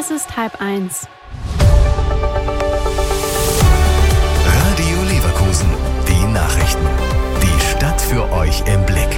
Es ist 12:30. Radio Leverkusen, die Nachrichten. Die Stadt für euch im Blick.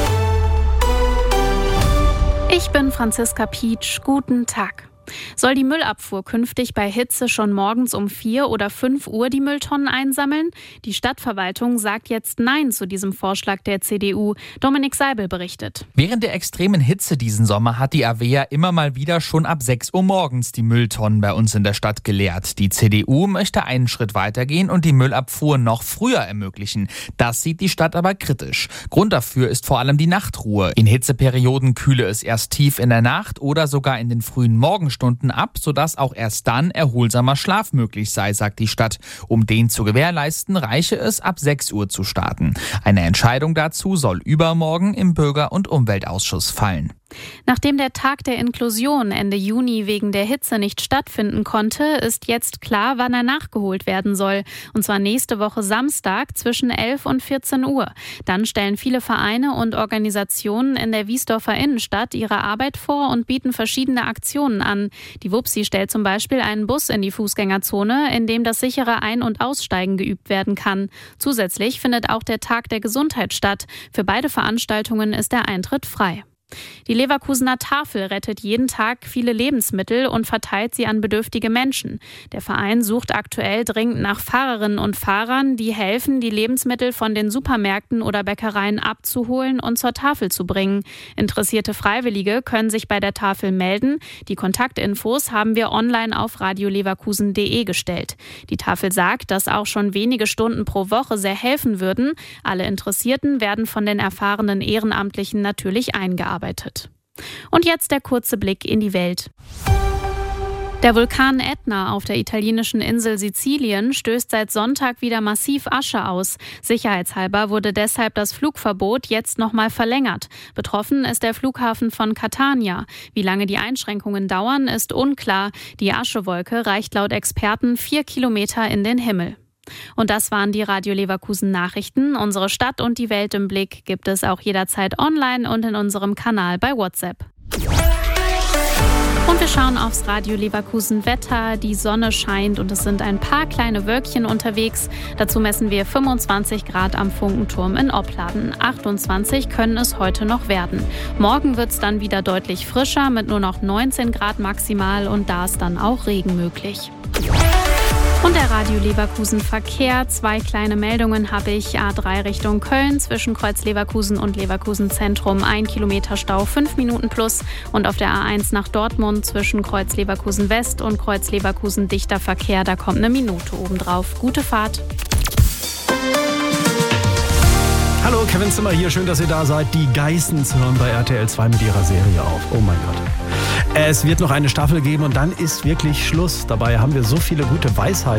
Ich bin Franziska Pietsch. Guten Tag. Soll die Müllabfuhr künftig bei Hitze schon morgens um 4 oder 5 Uhr die Mülltonnen einsammeln? Die Stadtverwaltung sagt jetzt Nein zu diesem Vorschlag der CDU. Dominik Seibel berichtet. Während der extremen Hitze diesen Sommer hat die Avea immer mal wieder schon ab 6 Uhr morgens die Mülltonnen bei uns in der Stadt geleert. Die CDU möchte einen Schritt weitergehen und die Müllabfuhr noch früher ermöglichen. Das sieht die Stadt aber kritisch. Grund dafür ist vor allem die Nachtruhe. In Hitzeperioden kühle es erst tief in der Nacht oder sogar in den frühen Morgenstunden ab, sodass auch erst dann erholsamer Schlaf möglich sei, sagt die Stadt. Um den zu gewährleisten, reiche es, ab 6 Uhr zu starten. Eine Entscheidung dazu soll übermorgen im Bürger- und Umweltausschuss fallen. Nachdem der Tag der Inklusion Ende Juni wegen der Hitze nicht stattfinden konnte, ist jetzt klar, wann er nachgeholt werden soll. Und zwar nächste Woche Samstag zwischen 11 und 14 Uhr. Dann stellen viele Vereine und Organisationen in der Wiesdorfer Innenstadt ihre Arbeit vor und bieten verschiedene Aktionen an. Die Wupsi stellt zum Beispiel einen Bus in die Fußgängerzone, in dem das sichere Ein- und Aussteigen geübt werden kann. Zusätzlich findet auch der Tag der Gesundheit statt. Für beide Veranstaltungen ist der Eintritt frei. Die Leverkusener Tafel rettet jeden Tag viele Lebensmittel und verteilt sie an bedürftige Menschen. Der Verein sucht aktuell dringend nach Fahrerinnen und Fahrern, die helfen, die Lebensmittel von den Supermärkten oder Bäckereien abzuholen und zur Tafel zu bringen. Interessierte Freiwillige können sich bei der Tafel melden. Die Kontaktinfos haben wir online auf radioleverkusen.de gestellt. Die Tafel sagt, dass auch schon wenige Stunden pro Woche sehr helfen würden. Alle Interessierten werden von den erfahrenen Ehrenamtlichen natürlich eingearbeitet. Und jetzt der kurze Blick in die Welt. Der Vulkan Ätna auf der italienischen Insel Sizilien stößt seit Sonntag wieder massiv Asche aus. Sicherheitshalber wurde deshalb das Flugverbot jetzt nochmal verlängert. Betroffen ist der Flughafen von Catania. Wie lange die Einschränkungen dauern, ist unklar. Die Aschewolke reicht laut Experten 4 Kilometer in den Himmel. Und das waren die Radio Leverkusen Nachrichten. Unsere Stadt und die Welt im Blick gibt es auch jederzeit online und in unserem Kanal bei WhatsApp. Und wir schauen aufs Radio Leverkusen Wetter. Die Sonne scheint und es sind ein paar kleine Wölkchen unterwegs. Dazu messen wir 25 Grad am Funkenturm in Opladen. 28 können es heute noch werden. Morgen wird es dann wieder deutlich frischer mit nur noch 19 Grad maximal und da ist dann auch Regen möglich. Und der Radio Leverkusen Verkehr. 2 kleine Meldungen habe ich. A3 Richtung Köln zwischen Kreuz Leverkusen und Leverkusen Zentrum 1 Kilometer Stau, 5 Minuten plus. Und auf der A1 nach Dortmund zwischen Kreuz Leverkusen West und Kreuz Leverkusen dichter Verkehr. Da kommt 1 Minute obendrauf. Gute Fahrt. Hallo, Kevin Zimmer hier. Schön, dass ihr da seid. Die Geissens hören bei RTL 2 mit ihrer Serie auf. Oh mein Gott. Es wird noch eine Staffel geben und dann ist wirklich Schluss. Dabei haben wir so viele gute Weisheiten.